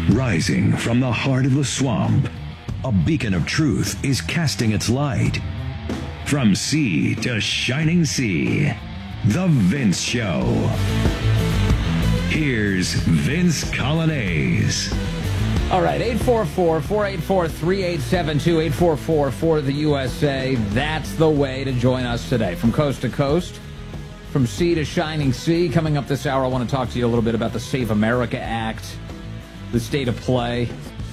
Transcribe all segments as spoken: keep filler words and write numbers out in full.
Rising from the heart of the swamp, a beacon of truth is casting its light. From sea to shining sea, The Vince Show. Here's Vince Coglianese. All right, eight four four, four eight four, three eight seven two, eight four four for the U S A. That's the way to join us today. From coast to coast, from sea to shining sea. Coming up this hour, I want to talk to you a little bit about the Save America Act, the state of play,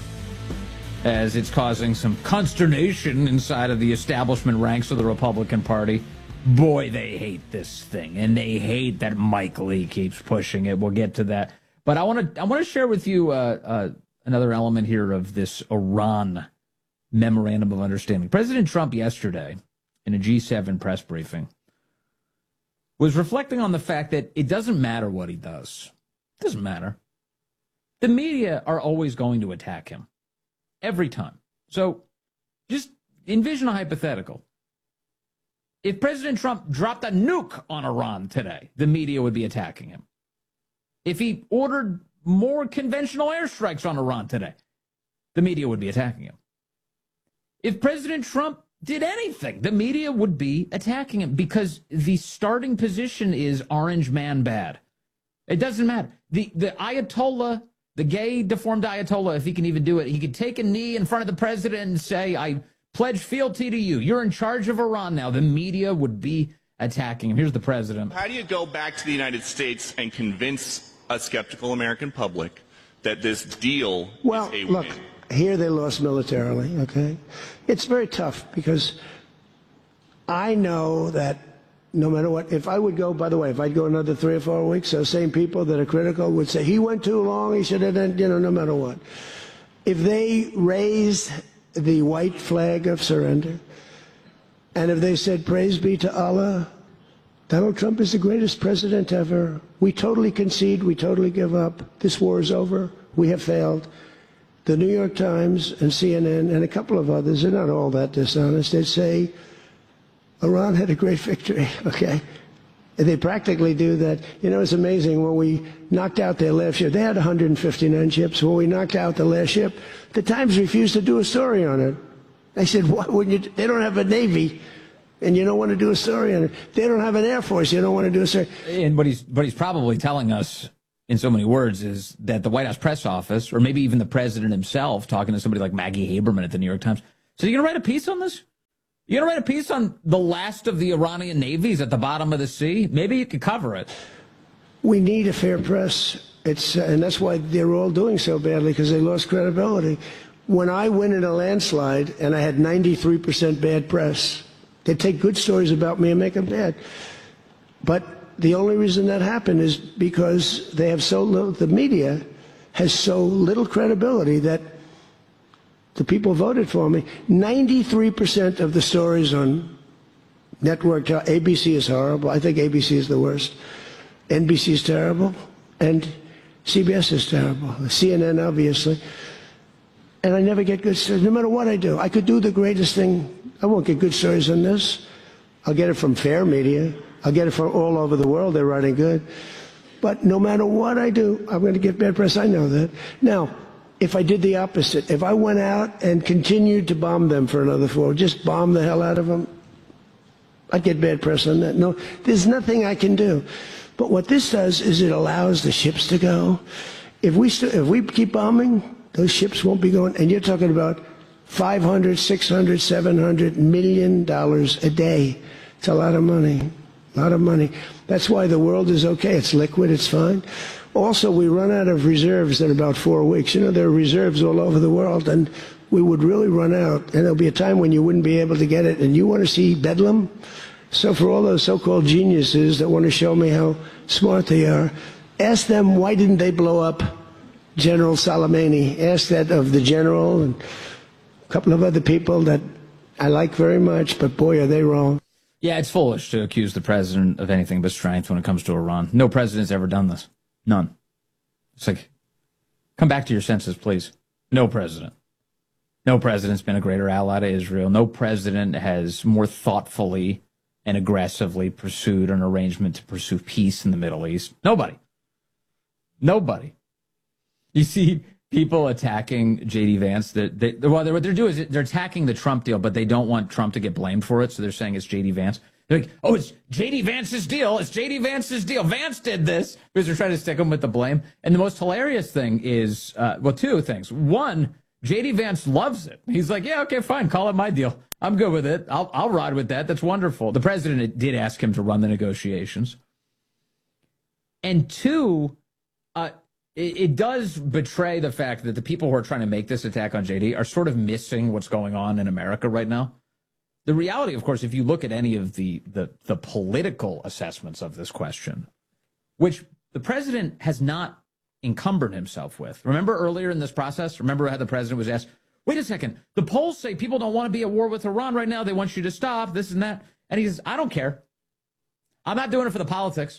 as it's causing some consternation inside of the establishment ranks of the Republican Party. Boy, they hate this thing, and they hate that Mike Lee keeps pushing it. We'll get to that. But I want to I want to share with you uh, uh, another element here of this Iran memorandum of understanding. President Trump yesterday, in a G seven press briefing, was reflecting on the fact that it doesn't matter what he does. It doesn't matter. The media are always going to attack him. Every time. So just envision a hypothetical. If President Trump dropped a nuke on Iran today, the media would be attacking him. If he ordered more conventional airstrikes on Iran today, the media would be attacking him. If President Trump did anything, the media would be attacking him because the starting position is orange man bad. It doesn't matter. The, the Ayatollah... The gay, deformed Ayatollah, if he can even do it, he could take a knee in front of the president and say, I pledge fealty to you. You're in charge of Iran now. The media would be attacking him. Here's the president. How do you go back to the United States and convince a skeptical American public that this deal well, is a look, win? Here they lost militarily, okay? It's very tough because I know that no matter what, if I would go, by the way, if I'd go another three or four weeks, those same people that are critical would say, he went too long, he should have done, you know, no matter what. If they raised the white flag of surrender, and if they said, praise be to Allah, Donald Trump is the greatest president ever, we totally concede, we totally give up, this war is over, we have failed. The New York Times and C N N and a couple of others, they're not all that dishonest, they'd say, Iran had a great victory, okay? And they practically do that. You know, it's amazing. When we knocked out their last ship, they had one hundred fifty-nine ships. When we knocked out the last ship, the Times refused to do a story on it. They said, why wouldn't you? They don't have a Navy, and you don't want to do a story on it. They don't have an Air Force. You don't want to do a story. And what he's, what he's probably telling us in so many words is that the White House press office, or maybe even the president himself, talking to somebody like Maggie Haberman at the New York Times, so you're going to write a piece on this? You're going to write a piece on the last of the Iranian navies at the bottom of the sea? Maybe you could cover it. We need a fair press. It's, uh, and that's why they're all doing so badly, because they lost credibility. When I win in a landslide and I had ninety-three percent bad press, they take good stories about me and make them bad. But the only reason that happened is because they have so little, the media has so little credibility that the people voted for me. ninety-three percent of the stories on network, A B C is horrible. I think A B C is the worst. N B C is terrible. And C B S is terrible. C N N, obviously. And I never get good stories, no matter what I do. I could do the greatest thing. I won't get good stories on this. I'll get it from fair media. I'll get it from all over the world. They're writing good. But no matter what I do, I'm going to get bad press. I know that. Now, if I did the opposite, if I went out and continued to bomb them for another four, just bomb the hell out of them, I'd get bad press on that. No, there's nothing I can do. But what this does is it allows the ships to go. If we, st- if we keep bombing, those ships won't be going. And you're talking about five hundred, six hundred, seven hundred million dollars a day. It's a lot of money, a lot of money. That's why the world is okay. It's liquid, it's fine. Also, we run out of reserves in about four weeks. You know, there are reserves all over the world, and we would really run out. And there'll be a time when you wouldn't be able to get it. And you want to see bedlam? So for all those so-called geniuses that want to show me how smart they are, ask them why didn't they blow up General Soleimani? Ask that of the general and a couple of other people that I like very much, but boy, are they wrong. Yeah, it's foolish to accuse the president of anything but strength when it comes to Iran. No president's ever done this. None. It's like, come back to your senses, please. No president. No president's been a greater ally to Israel. No president has more thoughtfully and aggressively pursued an arrangement to pursue peace in the Middle East. Nobody. Nobody. You see, People attacking J D Vance, they, they, well, they're, what they're doing is they're attacking the Trump deal, but they don't want Trump to get blamed for it, so they're saying it's J D Vance. They're like, oh, it's J D Vance's deal. It's J D Vance's deal. Vance did this, because they're trying to stick him with the blame. And the most hilarious thing is, uh, well, two things. One, J D Vance loves it. He's like, yeah, okay, fine, call it my deal. I'm good with it. I'll, I'll ride with that. That's wonderful. The president did ask him to run the negotiations. And two, uh, it, it does betray the fact that the people who are trying to make this attack on J D are sort of missing what's going on in America right now. The reality, of course, if you look at any of the, the, the political assessments of this question, which the president has not encumbered himself with. Remember earlier in this process, remember how the president was asked, wait a second, the polls say people don't want to be at war with Iran right now. They want you to stop, this and that. And he says, I don't care. I'm not doing it for the politics.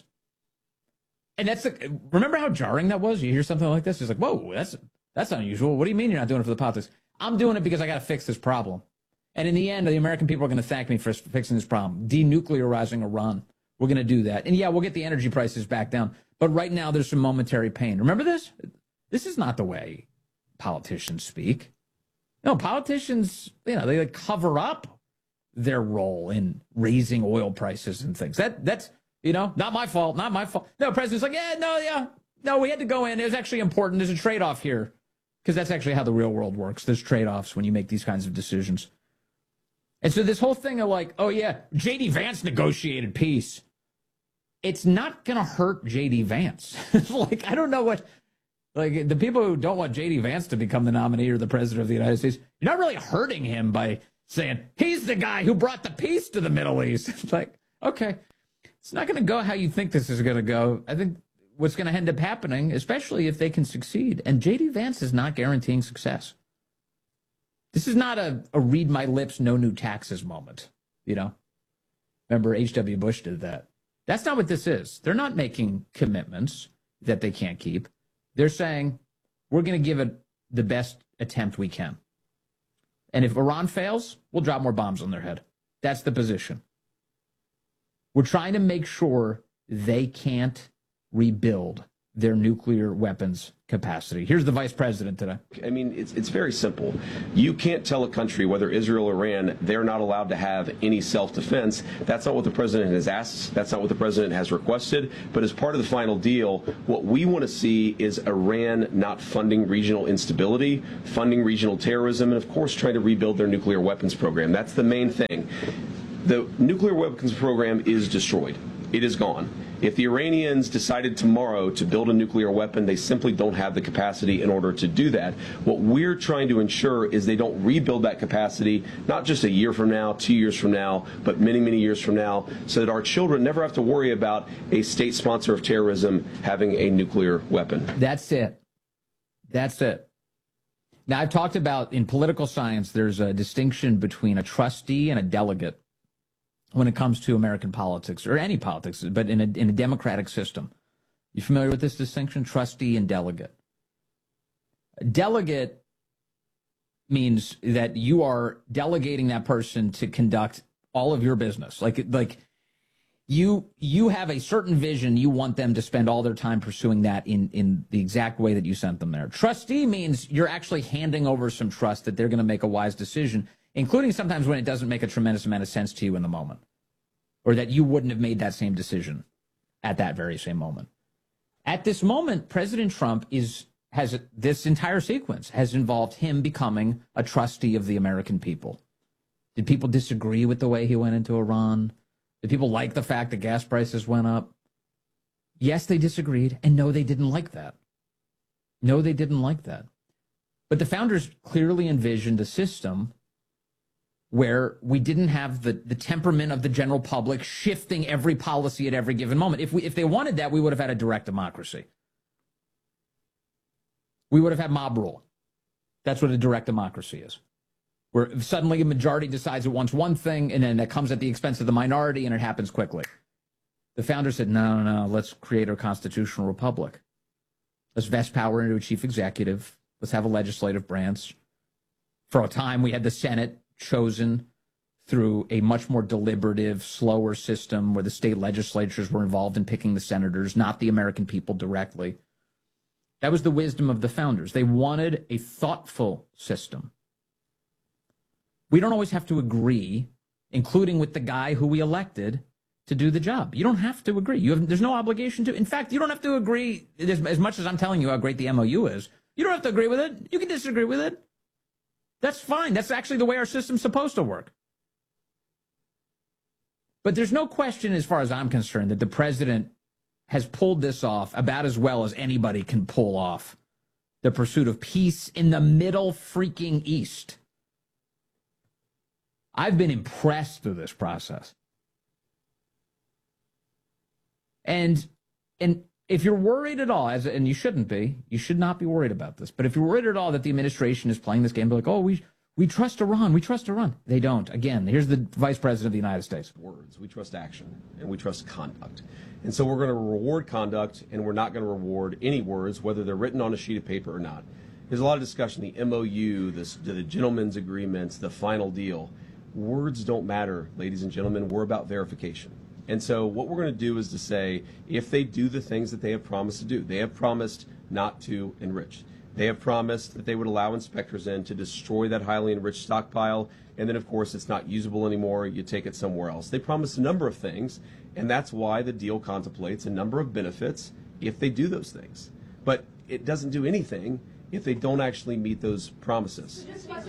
And that's the, remember how jarring that was? You hear something like this, it's like, whoa, that's that's unusual. What do you mean you're not doing it for the politics? I'm doing it because I got to fix this problem. And in the end, the American people are going to thank me for fixing this problem, denuclearizing Iran. We're going to do that. And yeah, we'll get the energy prices back down. But right now, there's some momentary pain. Remember this? This is not the way politicians speak. No, politicians, you know, they like cover up their role in raising oil prices and things. That That's, you know, not my fault, not my fault. No, president's like, yeah, no, yeah, no, we had to go in. It was actually important. There's a trade-off here. Because that's actually how the real world works. There's trade-offs when you make these kinds of decisions. And so this whole thing of like, oh, yeah, J D Vance negotiated peace. It's not going to hurt J D Vance. Like, I don't know what, like, the people who don't want J D Vance to become the nominee or the president of the United States, you're not really hurting him by saying, he's the guy who brought the peace to the Middle East. It's like, okay, it's not going to go how you think this is going to go. I think what's going to end up happening, especially if they can succeed, and J D Vance is not guaranteeing success. This is not a, a read my lips, no new taxes moment, you know? Remember, H W Bush did that. That's not what this is. They're not making commitments that they can't keep. They're saying, we're going to give it the best attempt we can. And if Iran fails, we'll drop more bombs on their head. That's the position. We're trying to make sure they can't rebuild their nuclear weapons capacity. Here's the vice president today. I mean, it's, it's very simple. You can't tell a country, whether Israel or Iran, they're not allowed to have any self-defense. That's not what the president has asked. That's not what the president has requested. But as part of the final deal, what we want to see is Iran not funding regional instability, funding regional terrorism, and of course trying to rebuild their nuclear weapons program. That's the main thing. The nuclear weapons program is destroyed. It is gone. If the Iranians decided tomorrow to build a nuclear weapon, they simply don't have the capacity in order to do that. What we're trying to ensure is they don't rebuild that capacity, not just a year from now, two years from now, but many, many years from now, so that our children never have to worry about a state sponsor of terrorism having a nuclear weapon. That's it. That's it. Now, I've talked about in political science, there's a distinction between a trustee and a delegate when it comes to American politics, or any politics, but in a, in a democratic system. You familiar with this distinction? Trustee and delegate. A delegate means that you are delegating that person to conduct all of your business. Like, like you you have a certain vision. You want them to spend all their time pursuing that in, in the exact way that you sent them there. Trustee means you're actually handing over some trust that they're going to make a wise decision, including sometimes when it doesn't make a tremendous amount of sense to you in the moment, or that you wouldn't have made that same decision at that very same moment. At this moment, President Trump is has this entire sequence has involved him becoming a trustee of the American people. Did people disagree with the way he went into Iran? Did people like the fact that gas prices went up? Yes, they disagreed, and no, they didn't like that. No, they didn't like that. But the founders clearly envisioned a system where we didn't have the, the temperament of the general public shifting every policy at every given moment. If we if they wanted that, we would have had a direct democracy. We would have had mob rule. That's what a direct democracy is. Where suddenly a majority decides it wants one thing, and then that comes at the expense of the minority, and it happens quickly. The founders said, no, no, no, let's create a constitutional republic. Let's vest power into a chief executive. Let's have a legislative branch. For a time, we had the Senate chosen through a much more deliberative, slower system where the state legislatures were involved in picking the senators, not the American people directly. That was the wisdom of the founders. They wanted a thoughtful system. We don't always have to agree, including with the guy who we elected to do the job. You don't have to agree. You have, there's no obligation to. In fact, you don't have to agree as, as much as I'm telling you how great the M O U is. You don't have to agree with it. You can disagree with it. That's fine. That's actually the way our system's supposed to work. But there's no question, as far as I'm concerned, that the president has pulled this off about as well as anybody can pull off the pursuit of peace in the Middle freaking East. I've been impressed through this process. And and if you're worried at all, as and you shouldn't be, you should not be worried about this. But if you're worried at all that the administration is playing this game, be like, oh, we we trust Iran, we trust Iran. They don't. Again, here's the Vice President of the United States. Words. We trust action, and we trust conduct. And so we're going to reward conduct, and we're not going to reward any words, whether they're written on a sheet of paper or not. There's a lot of discussion, the M O U, this, the gentleman's agreements, the final deal. Words don't matter, ladies and gentlemen. We're about verification. And so what we're going to do is to say, if they do the things that they have promised to do, they have promised not to enrich. They have promised that they would allow inspectors in to destroy that highly enriched stockpile. And then, of course, it's not usable anymore. You take it somewhere else. They promised a number of things, and that's why the deal contemplates a number of benefits if they do those things. But it doesn't do anything if they don't actually meet those promises.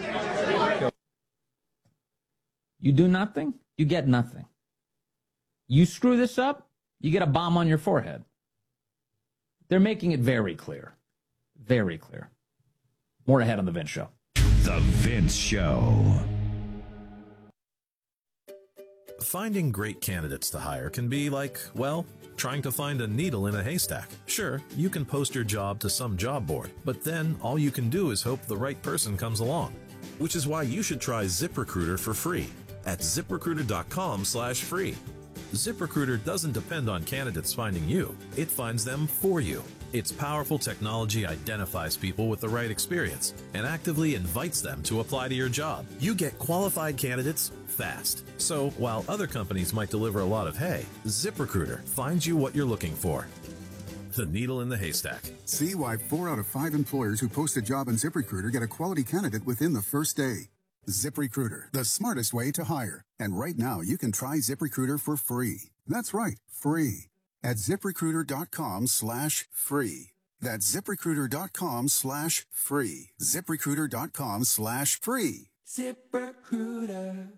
You do nothing, you get nothing. You screw this up, you get a bomb on your forehead. They're making it very clear. Very clear. More ahead on The Vince Show. The Vince Show. Finding great candidates to hire can be like, well, trying to find a needle in a haystack. Sure, you can post your job to some job board, but then all you can do is hope the right person comes along. Which is why you should try ZipRecruiter for free at ZipRecruiter.com slash free. ZipRecruiter doesn't depend on candidates finding you. It finds them for you. Its powerful technology identifies people with the right experience and actively invites them to apply to your job. You get qualified candidates fast. So while other companies might deliver a lot of hay, ZipRecruiter finds you what you're looking for. The needle in the haystack. See why four out of five employers who post a job on ZipRecruiter get a quality candidate within the first day. ZipRecruiter, the smartest way to hire. And right now, you can try ZipRecruiter for free. That's right, free. At ZipRecruiter.com slash free. That's ZipRecruiter.com slash free. ZipRecruiter.com slash free. ZipRecruiter.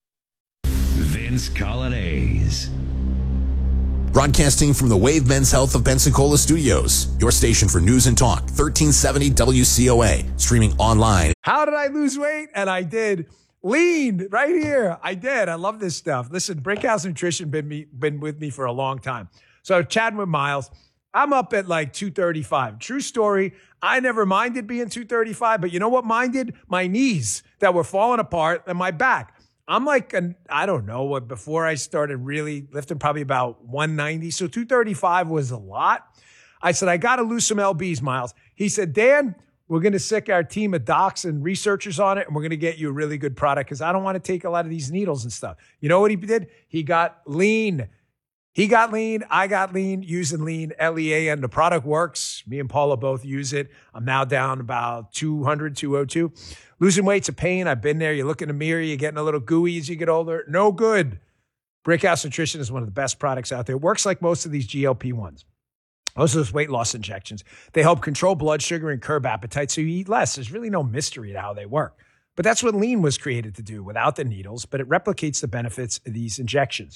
Vince Colonnese. Broadcasting from the Wave Men's Health of Pensacola Studios, your station for news and talk, thirteen seventy W C O A, streaming online. How did I lose weight? And I did. Lean right here. I did. I love this stuff. Listen, Brickhouse Nutrition been me been with me for a long time. So chatting with Miles, I'm up at like two thirty-five. True story. I never minded being two thirty-five, but you know what minded? My knees that were falling apart and my back. I'm like, an, I don't know, what before I started really lifting, probably about one ninety. So two thirty-five was a lot. I said, I got to lose some L Bs, Miles. He said, Dan, we're going to sick our team of docs and researchers on it, and we're going to get you a really good product because I don't want to take a lot of these needles and stuff. You know what he did? He got lean. He got lean. I got lean using lean, L E A N. The product works. Me and Paula both use it. I'm now down about two hundred, two oh two. Losing weight's a pain. I've been there. You look in the mirror, you're getting a little gooey as you get older. No good. Brickhouse Nutrition is one of the best products out there. It works like most of these G L P ones. Most of those weight loss injections. They help control blood sugar and curb appetite so you eat less. There's really no mystery to how they work. But that's what lean was created to do without the needles, but it replicates the benefits of these injections.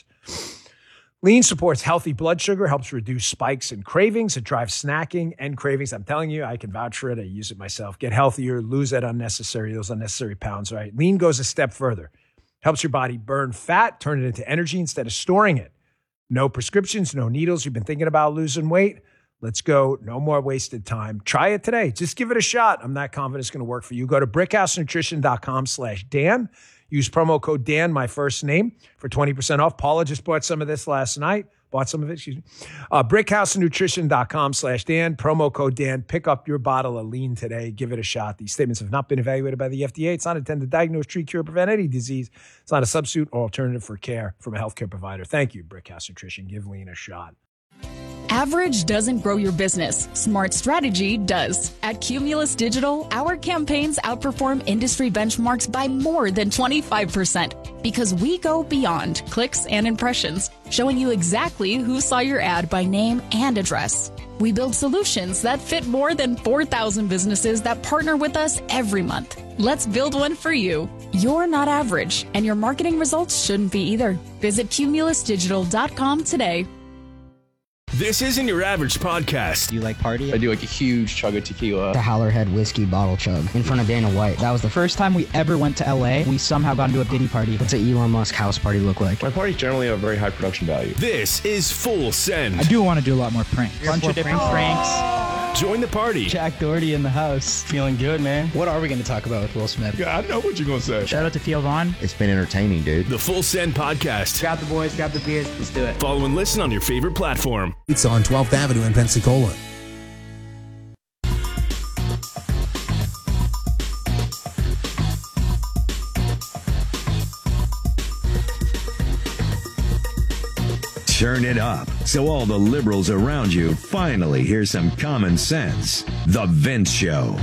Lean supports healthy blood sugar, helps reduce spikes and cravings. It drives snacking and cravings. I'm telling you, I can vouch for it. I use it myself. Get healthier, lose that unnecessary, those unnecessary pounds, right? Lean goes a step further. Helps your body burn fat, turn it into energy instead of storing it. No prescriptions, no needles. You've been thinking about losing weight? Let's go. No more wasted time. Try it today. Just give it a shot. I'm not confident it's going to work for you. Go to brickhousenutrition.com slash Dan. Use promo code Dan, my first name, for twenty percent off. Paula just bought some of this last night. Bought some of it, excuse me. Uh, brickhousenutrition.com slash Dan. Promo code Dan. Pick up your bottle of lean today. Give it a shot. These statements have not been evaluated by the F D A. It's not intended to diagnose, treat, cure, prevent any disease. It's not a substitute or alternative for care from a healthcare provider. Thank you, Brickhouse Nutrition. Give lean a shot. Average doesn't grow your business. Smart strategy does. At Cumulus Digital, our campaigns outperform industry benchmarks by more than twenty-five percent because we go beyond clicks and impressions, showing you exactly who saw your ad by name and address. We build solutions that fit more than four thousand businesses that partner with us every month. Let's build one for you. You're not average, and your marketing results shouldn't be either. Visit cumulus digital dot com today. This isn't your average podcast. Do you like party? I do like a huge chug of tequila. The Howlerhead whiskey bottle chug in front of Dana White. That was the first time we ever went to L A. We somehow got into a Diddy party. What's an Elon Musk house party look like? My parties generally have very high production value. This is Full Send. I do want to do a lot more pranks. A bunch of different pranks. Join the party. Jack Doherty in the house. Feeling good, man. What are we going to talk about with Will Smith? Yeah, I know what you're going to say. Shout out to Theo Vaughn. It's been entertaining, dude. The Full Send podcast. Grab the boys, grab the beers. Let's do it. Follow and listen on your favorite platform. It's on twelfth Avenue in Pensacola. Turn it up so all the liberals around you finally hear some common sense. The Vince Show.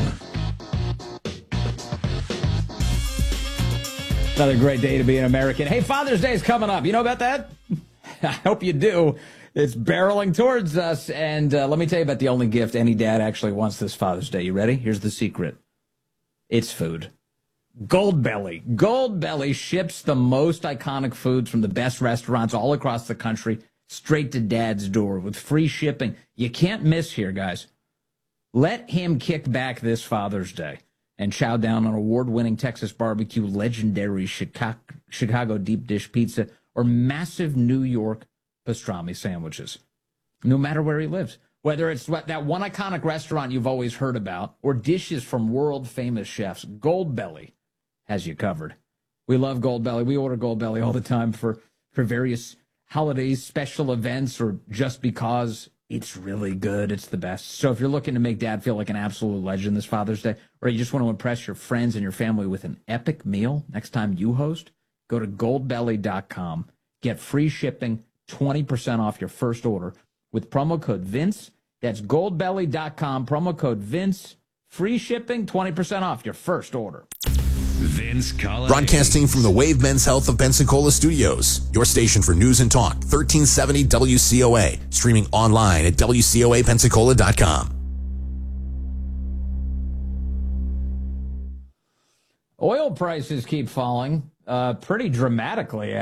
Another great day to be an American. Hey, Father's Day is coming up. You know about that? I hope you do. It's barreling towards us. And uh, let me tell you about the only gift any dad actually wants this Father's Day. You ready? Here's the secret. It's food. Goldbelly. Goldbelly ships the most iconic foods from the best restaurants all across the country straight to Dad's door with free shipping. You can't miss here, guys. Let him kick back this Father's Day and chow down on award-winning Texas barbecue, legendary Chicago, Chicago deep dish pizza, or massive New York pastrami sandwiches. No matter where he lives. Whether it's that one iconic restaurant you've always heard about or dishes from world-famous chefs, Goldbelly has you covered. We love Goldbelly. We order Goldbelly all the time for, for various holidays, special events, or just because it's really good. It's the best. So if you're looking to make Dad feel like an absolute legend this Father's Day, or you just want to impress your friends and your family with an epic meal next time you host, go to goldbelly dot com. Get free shipping, twenty percent off your first order with promo code Vince. That's goldbelly dot com, promo code Vince. Free shipping, twenty percent off your first order. Vince Collins. Broadcasting from the Wave Men's Health of Pensacola studios, your station for news and talk, thirteen seventy W C O A, streaming online at W C O A Pensacola dot com. Oil prices keep falling uh, pretty dramatically.